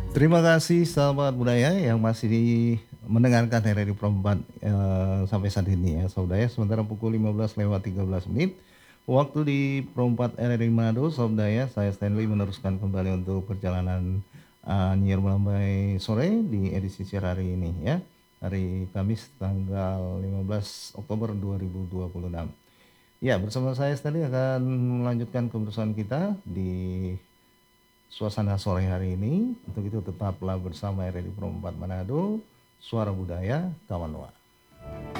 Terima kasih sahabat budaya yang masih mendengarkan RRI Pro 4 sampai saat ini ya sahabat budaya. Sementara pukul 15:13 waktu di Pro 4 RRI Manado sahabat budaya, saya Stanley meneruskan kembali untuk perjalanan Nyiar Melambai sore di edisi siar hari ini ya. Hari Kamis tanggal 15 Oktober 2026. Ya, bersama saya Stanley akan melanjutkan kebersamaan kita di suasana sore hari ini. Untuk itu tetaplah bersama RRI Pro 4 Manado, Suara Budaya Kawanwa.